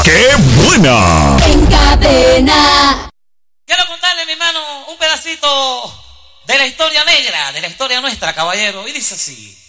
¡Qué buena! En cadena. Quiero contarle, mi hermano, un pedacito de la historia negra, de la historia nuestra, caballero. Y dice así.